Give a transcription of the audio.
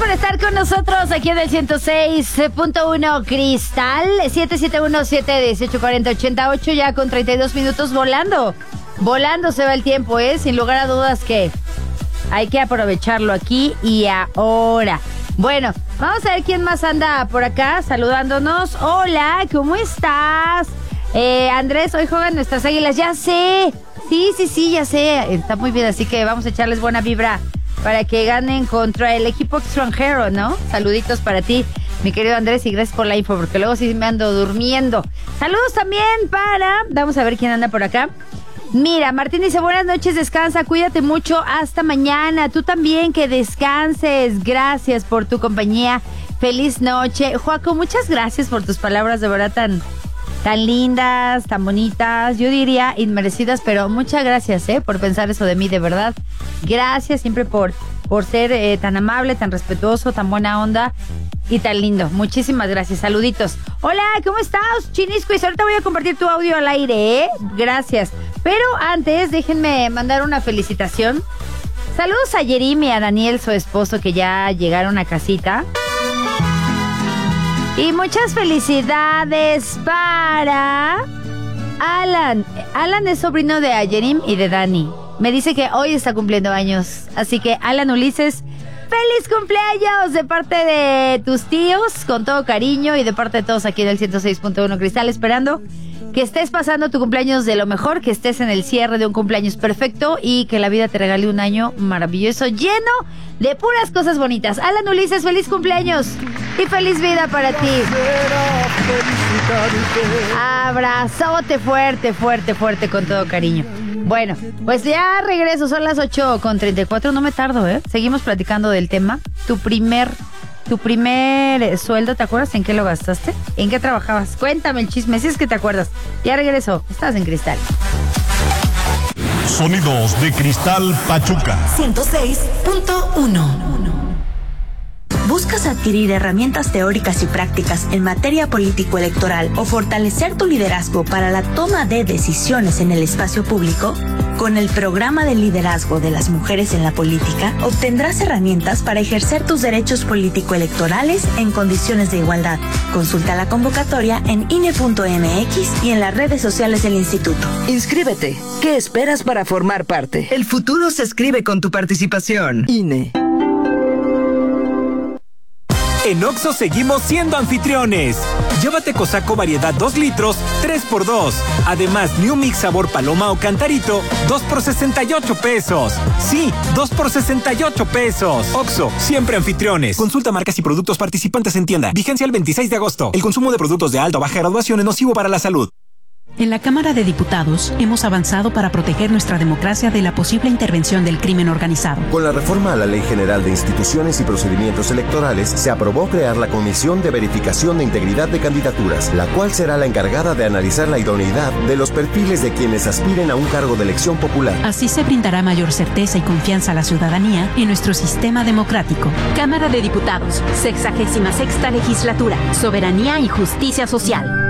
por estar con nosotros aquí en el 106.1 Cristal, 771-718-4088, ya con 32 minutos volando. Volando se va el tiempo, sin lugar a dudas que hay que aprovecharlo aquí y ahora. Bueno, vamos a ver quién más anda por acá saludándonos. Hola, ¿cómo estás? Andrés, hoy juegan nuestras Águilas, ya sé. Sí, ya sé. Está muy bien, así que vamos a echarles buena vibra para que ganen contra el equipo extranjero, ¿no? Saluditos para ti, mi querido Andrés, y gracias por la info, porque luego sí me ando durmiendo. Saludos también para... Vamos a ver quién anda por acá. Mira, Martín dice, buenas noches, descansa, cuídate mucho, hasta mañana. Tú también, que descanses. Gracias por tu compañía. Feliz noche. Joaco, muchas gracias por tus palabras, de verdad tan lindas, tan bonitas, yo diría inmerecidas, pero muchas gracias, por pensar eso de mí, de verdad. Gracias siempre por ser tan amable, tan respetuoso, tan buena onda y tan lindo. Muchísimas gracias, saluditos. Hola, ¿cómo estás, Chinisquis? Ahorita voy a compartir tu audio al aire, Gracias. Pero antes, déjenme mandar una felicitación. Saludos a Jeremy y a Daniel, su esposo, que ya llegaron a casita. Y muchas felicidades para Alan. Alan es sobrino de Ayerim y de Dani. Me dice que hoy está cumpliendo años. Así que, Alan Ulises, ¡feliz cumpleaños! De parte de tus tíos, con todo cariño, y de parte de todos aquí en el 106.1 Cristal, esperando que estés pasando tu cumpleaños de lo mejor, que estés en el cierre de un cumpleaños perfecto y que la vida te regale un año maravilloso, lleno de puras cosas bonitas. Alan Ulises, feliz cumpleaños y feliz vida para ti. Abrazote fuerte, con todo cariño. Bueno, pues ya regreso, son las 8:34, no me tardo, Seguimos platicando del tema. Tu primer sueldo, ¿te acuerdas en qué lo gastaste? ¿En qué trabajabas? Cuéntame el chisme, si es que te acuerdas. Ya regreso, estás en Cristal. Sonidos de Cristal Pachuca 106.1. ¿Buscas adquirir herramientas teóricas y prácticas en materia político-electoral o fortalecer tu liderazgo para la toma de decisiones en el espacio público? Con el programa de liderazgo de las mujeres en la política, obtendrás herramientas para ejercer tus derechos político-electorales en condiciones de igualdad. Consulta la convocatoria en INE.mx y en las redes sociales del instituto. Inscríbete. ¿Qué esperas para formar parte? El futuro se escribe con tu participación. INE. En Oxxo seguimos siendo anfitriones. Llévate Cosaco variedad 2 litros, 3x2. Además, New Mix sabor paloma o cantarito, 2 por 68 pesos. Sí, 2 por 68 pesos. Oxxo, siempre anfitriones. Consulta marcas y productos participantes en tienda. Vigencia el 26 de agosto. El consumo de productos de alta o baja graduación es nocivo para la salud. En la Cámara de Diputados hemos avanzado para proteger nuestra democracia de la posible intervención del crimen organizado. Con la reforma a la Ley General de Instituciones y Procedimientos Electorales, se aprobó crear la Comisión de Verificación de Integridad de Candidaturas, la cual será la encargada de analizar la idoneidad de los perfiles de quienes aspiren a un cargo de elección popular. Así se brindará mayor certeza y confianza a la ciudadanía en nuestro sistema democrático. Cámara de Diputados, 66ª Legislatura, Soberanía y Justicia Social.